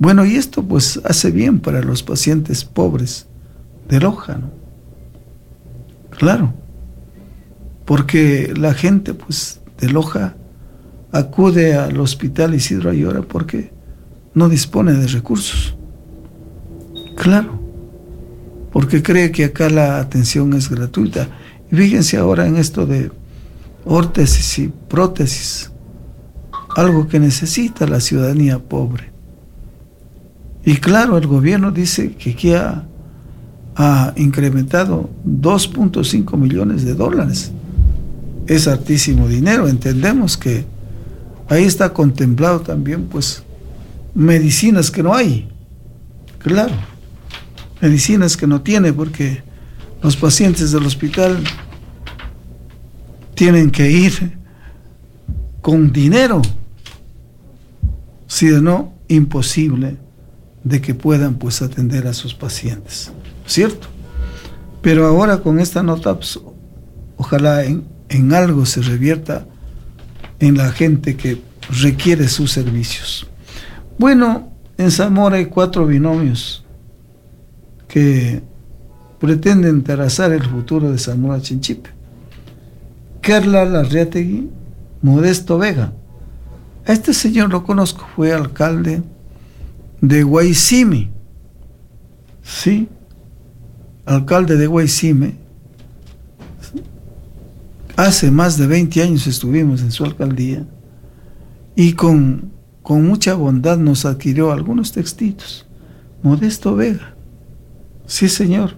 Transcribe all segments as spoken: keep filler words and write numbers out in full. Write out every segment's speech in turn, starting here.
Bueno, y esto pues hace bien para los pacientes pobres de Loja, ¿no? Claro, porque la gente pues de Loja acude al hospital Isidro Ayora porque no dispone de recursos. Claro, porque cree que acá la atención es gratuita. Y fíjense ahora en esto de órtesis y prótesis, algo que necesita la ciudadanía pobre. Y claro, el gobierno dice que aquí ha, ha incrementado dos punto cinco millones de dólares. Es hartísimo dinero. Entendemos que ahí está contemplado también, pues, medicinas que no hay. Claro, medicinas que no tiene, porque los pacientes del hospital tienen que ir con dinero. Si de no, imposible de que puedan pues atender a sus pacientes, ¿cierto? Pero ahora con esta nota, pues, ojalá en, en algo se revierta en la gente que requiere sus servicios. Bueno, en Zamora hay cuatro binomios que pretenden trazar el futuro de Zamora Chinchipe. Carla Larriategui, Modesto Vega. A este señor lo conozco, fue alcalde de Guaycime, sí, alcalde de Guaycime. Hace más de veinte años estuvimos en su alcaldía y con, con mucha bondad nos adquirió algunos textitos. Modesto Vega, sí señor.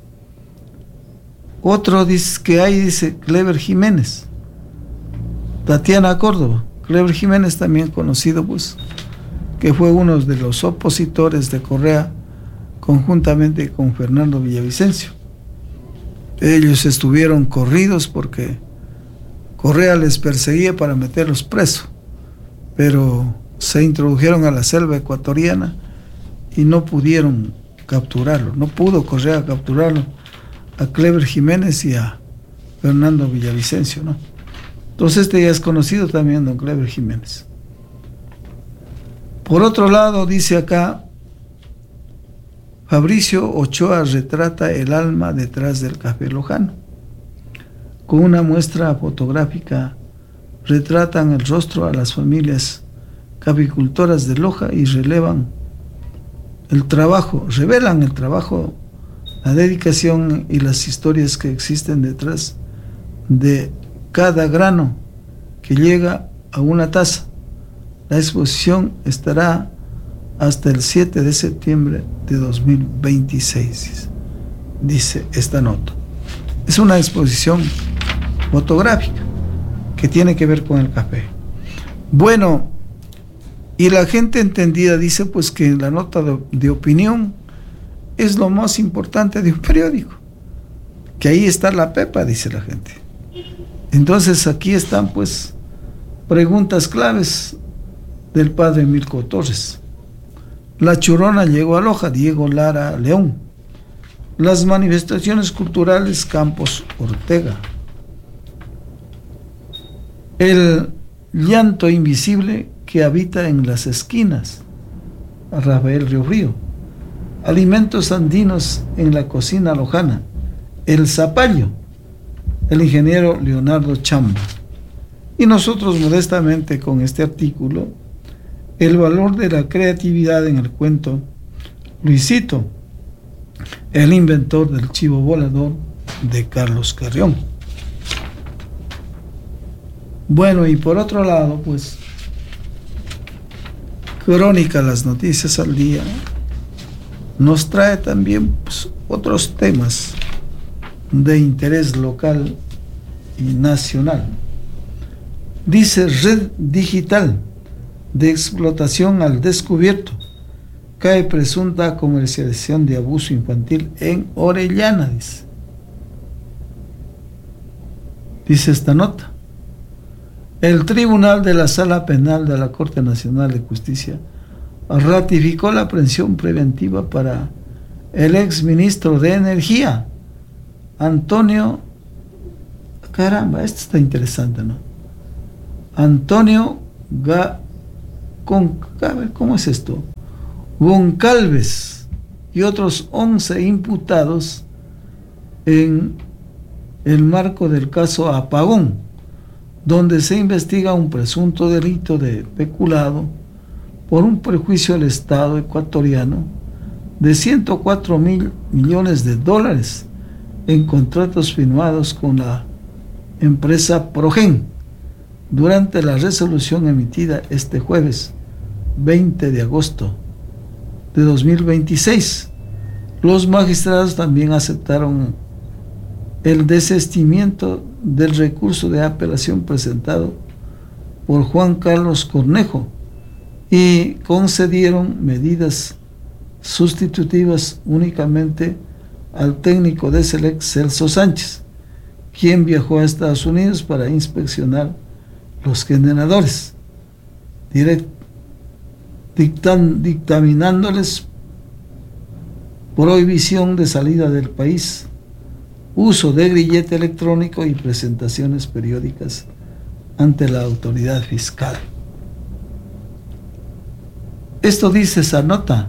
Otro dice que hay, dice Clever Jiménez, Tatiana Córdoba. Clever Jiménez, también conocido pues que fue uno de los opositores de Correa conjuntamente con Fernando Villavicencio. Ellos estuvieron corridos porque Correa les perseguía para meterlos presos, pero se introdujeron a la selva ecuatoriana y no pudieron capturarlo, no pudo Correa capturarlo a Clever Jiménez y a Fernando Villavicencio, ¿no? Entonces este ya es conocido también, don Clever Jiménez. Por otro lado, dice acá, Fabricio Ochoa retrata el alma detrás del café lojano. Con una muestra fotográfica retratan el rostro a las familias caficultoras de Loja y relevan el trabajo, revelan el trabajo, la dedicación y las historias que existen detrás de cada grano que llega a una taza. La exposición estará hasta el siete de septiembre de dos mil veintiséis, dice esta nota. Es una exposición fotográfica que tiene que ver con el café. Bueno, y la gente entendida dice pues que la nota de, de opinión es lo más importante de un periódico, que ahí está la pepa, dice la gente. Entonces aquí están pues preguntas claves del padre Milko Torres. La Churona llegó a Loja, Diego Lara León. Las manifestaciones culturales, Campos Ortega. El llanto invisible que habita en las esquinas, Rafael Río Frío. Alimentos andinos en la cocina lojana, El Zapallo, el ingeniero Leonardo Chamba. Y nosotros modestamente con este artículo, el valor de la creatividad en el cuento, Luisito, el inventor del chivo volador, de Carlos Carrión. Bueno, y por otro lado, pues, Crónica, las noticias al día, nos trae también pues, otros temas de interés local y nacional. Dice, red digital de explotación al descubierto, cae presunta comercialización de abuso infantil en Orellana, dice. Dice esta nota. El Tribunal de la Sala Penal de la Corte Nacional de Justicia ratificó la prisión preventiva para el ex ministro de Energía, Antonio, caramba, esto está interesante, ¿no? Antonio Ga, con, a ver, ¿cómo es esto? Goncalves y otros once imputados en el marco del caso Apagón, donde se investiga un presunto delito de peculado por un perjuicio al Estado ecuatoriano de ciento cuatro mil millones de dólares en contratos firmados con la empresa Progen durante la resolución emitida este jueves veinte de agosto de dos mil veintiséis. Los magistrados también aceptaron el desistimiento del recurso de apelación presentado por Juan Carlos Cornejo y concedieron medidas sustitutivas únicamente al técnico de Select, Celso Sánchez, quien viajó a Estados Unidos para inspeccionar los generadores, direct, dictan, dictaminándoles prohibición de salida del país, uso de grillete electrónico y presentaciones periódicas ante la autoridad fiscal. Esto dice esa nota.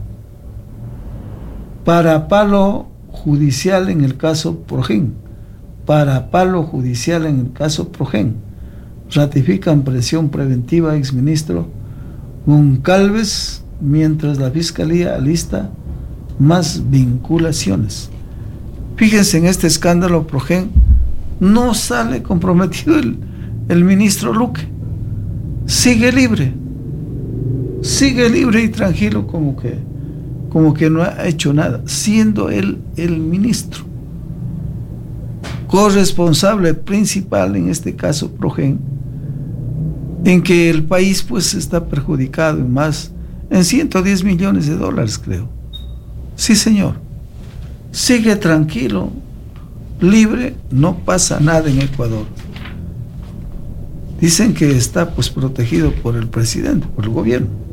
Para palo judicial en el caso Progen. Para palo judicial en el caso Progen. Ratifican presión preventiva a exministro Goncalves mientras la fiscalía alista más vinculaciones. Fíjense, en este escándalo Progen no sale comprometido el, el ministro Luque. Sigue libre. Sigue libre y tranquilo, como que, como que no ha hecho nada, siendo él el ministro corresponsable principal, en este caso Progen, en que el país pues está perjudicado en más, en ciento diez millones de dólares, creo. Sí, señor. Sigue tranquilo, libre, no pasa nada en Ecuador. Dicen que está pues protegido por el presidente, por el gobierno.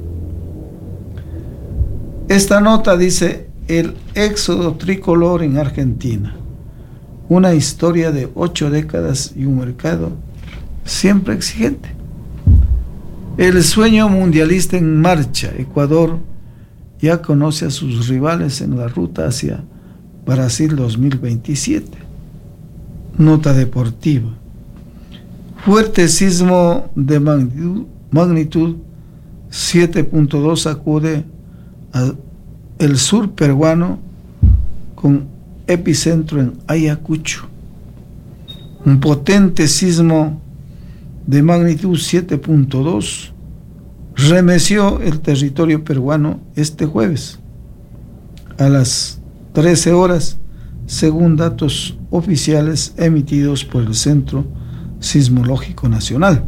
Esta nota dice: el éxodo tricolor en Argentina, una historia de ocho décadas y un mercado siempre exigente. El sueño mundialista en marcha. Ecuador ya conoce a sus rivales en la ruta hacia Brasil dos mil veintisiete. Nota deportiva. Fuerte sismo de magnitud, magnitud siete punto dos sacude el sur peruano con epicentro en Ayacucho. Un potente sismo de magnitud siete punto dos remeció el territorio peruano este jueves a las trece horas, según datos oficiales emitidos por el Centro Sismológico Nacional.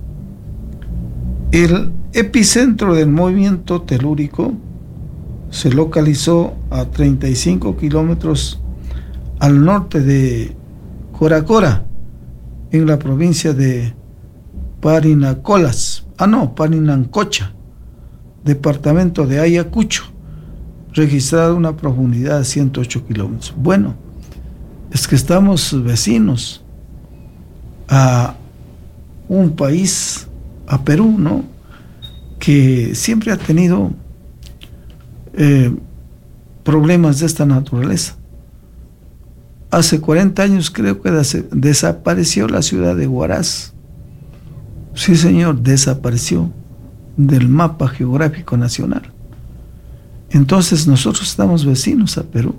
El epicentro del movimiento telúrico se localizó a treinta y cinco kilómetros al norte de Coracora, en la provincia de Parinacolas, ah no, Parinancocha, departamento de Ayacucho, registrado una profundidad de ciento ocho kilómetros. Bueno, es que estamos vecinos a un país, a Perú, ¿no?, que siempre ha tenido eh, problemas de esta naturaleza. Hace cuarenta años creo que des- desapareció la ciudad de Huaraz. Sí, señor, desapareció del mapa geográfico nacional. Entonces nosotros estamos vecinos a Perú,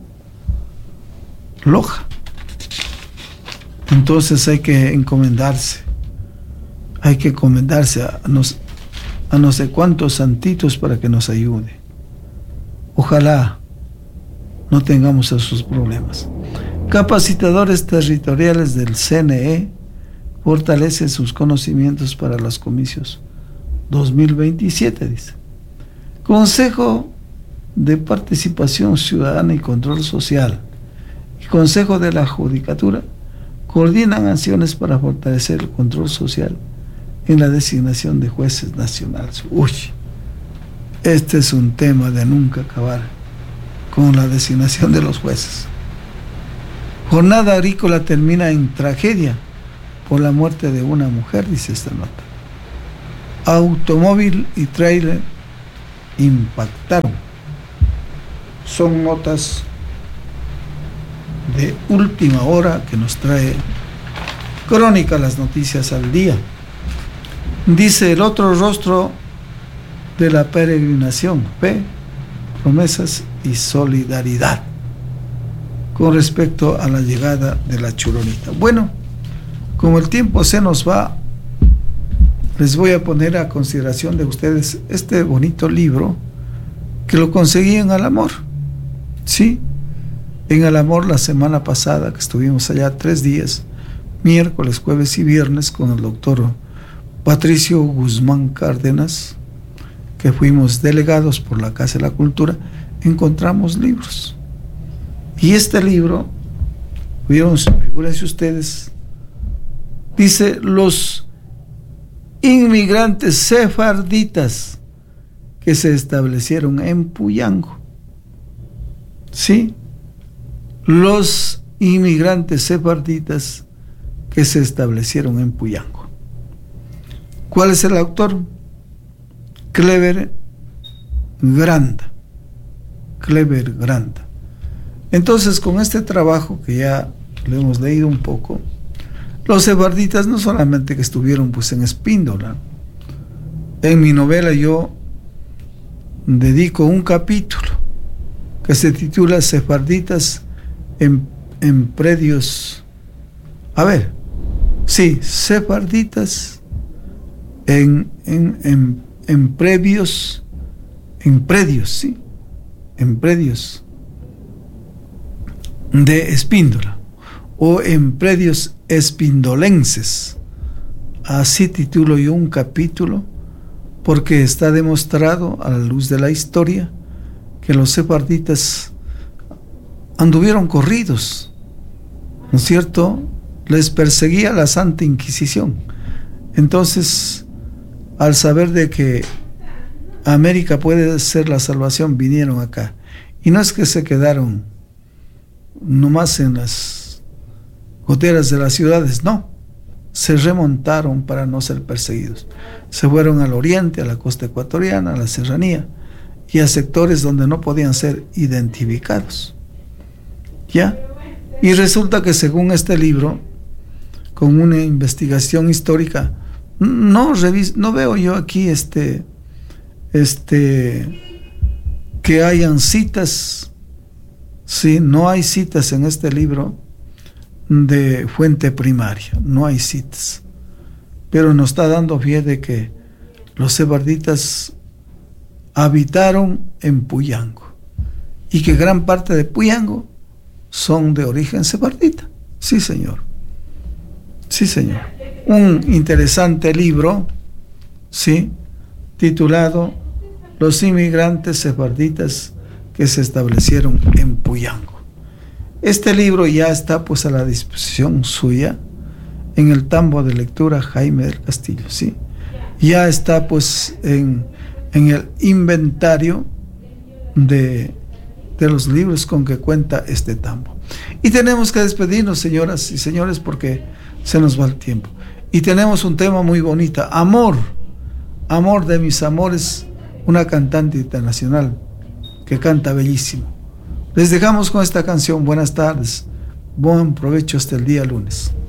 Loja. Entonces hay que encomendarse, hay que encomendarse a, nos, a no sé cuántos santitos para que nos ayude. Ojalá no tengamos esos problemas. Capacitadores territoriales del C N E fortalecen sus conocimientos para los comicios dos mil veintisiete, dice. Consejo de Participación Ciudadana y Control Social y Consejo de la Judicatura coordinan acciones para fortalecer el control social en la designación de jueces nacionales. Uy, este es un tema de nunca acabar con la designación de los jueces. Jornada agrícola termina en tragedia por la muerte de una mujer, dice esta nota. Automóvil y tráiler impactaron. son notas de última hora que nos trae Crónica, las noticias al día. Dice: el otro rostro de la peregrinación, fe, promesas y solidaridad, con respecto a la llegada de la Churonita. Bueno, como el tiempo se nos va, les voy a poner a consideración de ustedes este bonito libro que lo conseguí en Al Amor. Sí, en Al Amor la semana pasada, que estuvimos allá tres días, miércoles, jueves y viernes, con el doctor Patricio Guzmán Cárdenas, que fuimos delegados por la Casa de la Cultura, encontramos libros. Y este libro, vieron, figúrense ustedes, dice: los inmigrantes sefarditas que se establecieron en Puyango. Sí, los inmigrantes sefarditas que se establecieron en Puyango. ¿Cuál es el autor? Clever Granda. Clever Granda. Entonces, con este trabajo que ya lo hemos leído un poco, los sefarditas no solamente que estuvieron pues en Espíndola. En mi novela yo dedico un capítulo que se titula Sefarditas en, en predios. A ver, sí, sefarditas en, en, en, en previos, en predios, sí, en predios de Espíndola, o en predios espindolenses. Así titulo yo un capítulo, porque está demostrado a la luz de la historia que los sefarditas anduvieron corridos, ¿no es cierto? Les perseguía la Santa Inquisición. Entonces, al saber de que América puede ser la salvación, vinieron acá. Y no es que se quedaron nomás en las goteras de las ciudades, no, se remontaron para no ser perseguidos. Se fueron al oriente, a la costa ecuatoriana, a la serranía y a sectores donde no podían ser identificados. ¿Ya? Y resulta que según este libro, con una investigación histórica, no revis- no veo yo aquí este, este, que hayan citas. Sí, no hay citas en este libro de fuente primaria, no hay citas, pero nos está dando fe de que los sefarditas habitaron en Puyango y que gran parte de Puyango son de origen sefardita. Sí, señor. Sí, señor. Un interesante libro, sí, titulado Los inmigrantes sefarditas que se establecieron en Puyango. Este libro ya está pues a la disposición suya en el tambo de lectura Jaime del Castillo, ¿sí? Ya está pues en, en el inventario de, de los libros con que cuenta este tambo. Y tenemos que despedirnos, señoras y señores, porque se nos va el tiempo. Y tenemos un tema muy bonito: Amor, amor de mis amores, una cantante internacional que canta bellísimo. Les dejamos con esta canción. Buenas tardes, buen provecho hasta el día lunes.